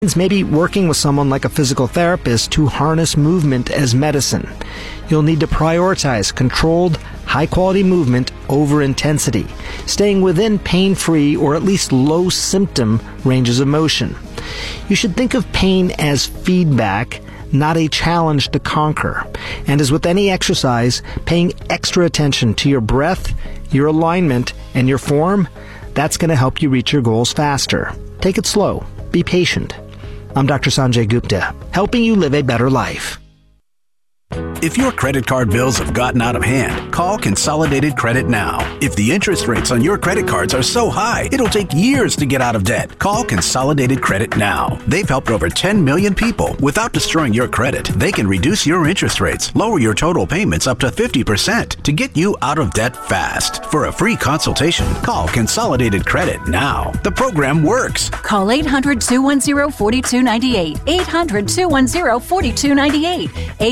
Maybe working with someone like a physical therapist to harness movement as medicine. You'll need to prioritize controlled, high-quality movement over intensity, staying within pain-free or at least low-symptom ranges of motion. You should think of pain as feedback, not a challenge to conquer. And as with any exercise, paying extra attention to your breath, your alignment, and your form, that's going to help you reach your goals faster. Take it slow. Be patient. I'm Dr. Sanjay Gupta, helping you live a better life. If your credit card bills have gotten out of hand, call Consolidated Credit now. If the interest rates on your credit cards are so high, it'll take years to get out of debt. Call Consolidated Credit now. They've helped over 10 million people. Without destroying your credit, they can reduce your interest rates, lower your total payments up to 50% to get you out of debt fast. For a free consultation, call Consolidated Credit now. The program works. Call 800-210-4298. 800-210-4298.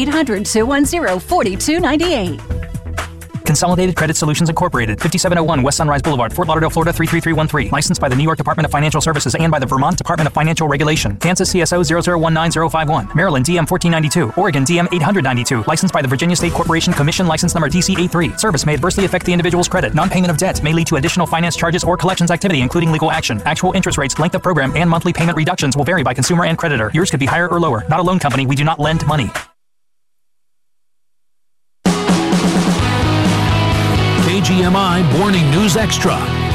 800-210-4298. Consolidated Credit Solutions Incorporated, 5701 West Sunrise Boulevard, Fort Lauderdale, Florida 33313. Licensed by the New York Department of Financial Services and by the Vermont Department of Financial Regulation. Kansas CSO 0019051. Maryland DM 1492. Oregon DM 892. Licensed by the Virginia State Corporation Commission, license number DC83. Service may adversely affect the individual's credit. Non-payment of debt may lead to additional finance charges or collections activity, including legal action. Actual interest rates, length of program, and monthly payment reductions will vary by consumer and creditor. Yours could be higher or lower. Not a loan company. We do not lend money. KGMI Morning News Extra.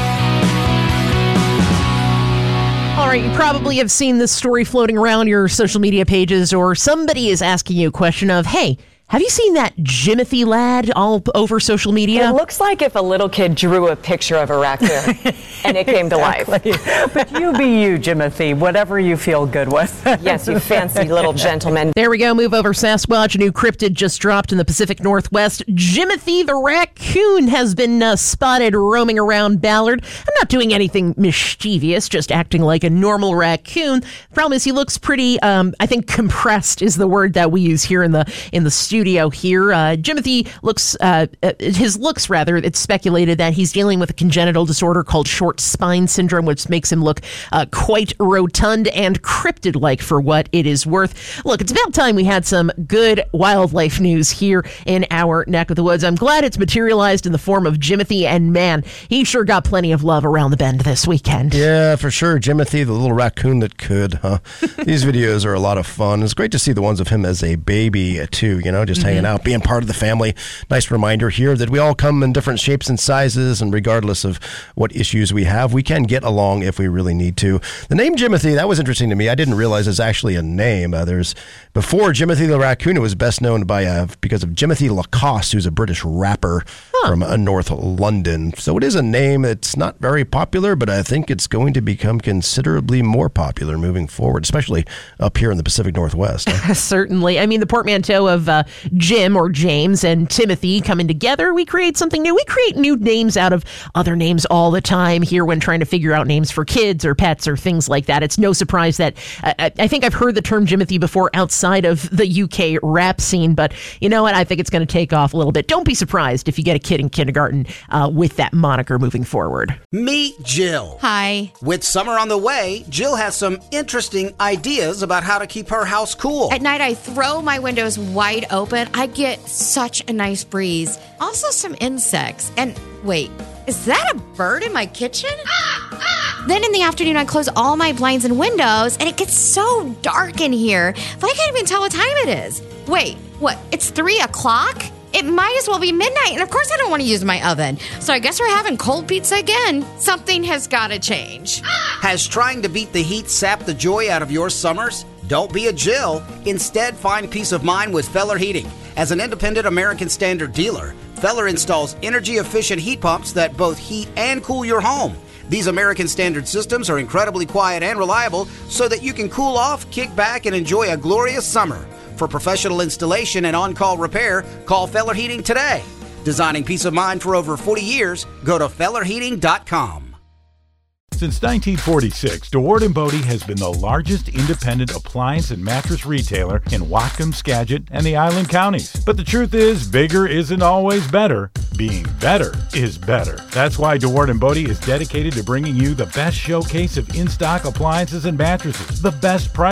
All right, you probably have seen this story floating around your social media pages, or somebody is asking you a question of, hey, have you seen that Jimothy lad all over social media? It looks like if a little kid drew a picture of a raccoon and it came to life. But you be you, Jimothy, whatever you feel good with. Yes, you fancy little gentleman. There we go. Move over, Sasquatch. A new cryptid just dropped in the Pacific Northwest. Jimothy the raccoon has been spotted roaming around Ballard. I'm not doing anything mischievous, just acting like a normal raccoon. The problem is he looks pretty, I think compressed is the word that we use here in the studio here. Jimothy looks, his looks rather, it's speculated that he's dealing with a congenital disorder called short spine syndrome, which makes him look quite rotund and cryptid-like for what it is worth. Look, it's about time we had some good wildlife news here in our neck of the woods. I'm glad it's materialized in the form of Jimothy, and man, he sure got plenty of love around the bend this weekend. Yeah, for sure. Jimothy, the little raccoon that could, huh? These videos are a lot of fun. It's great to see the ones of him as a baby, too, you know, just hanging out, being part of the family. Nice reminder here that we all come in different shapes and sizes, and regardless of what issues we have, we can get along if we really need to. The name Jimothy, that was interesting to me. I didn't realize it's actually a name. Before Jimothy the raccoon, it was best known because of Jimothy Lacoste, who's a British rapper from North London. So it is a name that's not very popular, but I think it's going to become considerably more popular moving forward, especially up here in the Pacific Northwest. Certainly. I mean, the portmanteau of Jim or James and Timothy coming together, we create something new. We create new names out of other names all the time here when trying to figure out names for kids or pets or things like that. It's no surprise that I think I've heard the term Jimothy before outside of the UK rap scene, but you know what? I think it's going to take off a little bit. Don't be surprised if you get a kid in kindergarten with that moniker moving forward. Meet Jill. Hi. With summer on the way, Jill has some interesting ideas about how to keep her house cool. At night, I throw my windows wide open. I get such a nice breeze. Also some insects. And wait, is that a bird in my kitchen? Then in the afternoon, I close all my blinds and windows, and it gets so dark in here that I can't even tell what time it is. Wait, what? It's 3 o'clock? It might as well be midnight, and of course I don't want to use my oven. So I guess we're having cold pizza again. Something has got to change. Has trying to beat the heat sapped the joy out of your summers? Don't be a Jill. Instead, find peace of mind with Feller Heating. As an independent American Standard dealer, Feller installs energy-efficient heat pumps that both heat and cool your home. These American Standard systems are incredibly quiet and reliable so that you can cool off, kick back, and enjoy a glorious summer. For professional installation and on-call repair, call Feller Heating today. Designing peace of mind for over 40 years, go to FellerHeating.com. Since 1946, DeWard & Bodie has been the largest independent appliance and mattress retailer in Whatcom, Skagit, and the Island Counties. But the truth is, bigger isn't always better. Being better is better. That's why DeWard & Bodie is dedicated to bringing you the best showcase of in-stock appliances and mattresses, the best price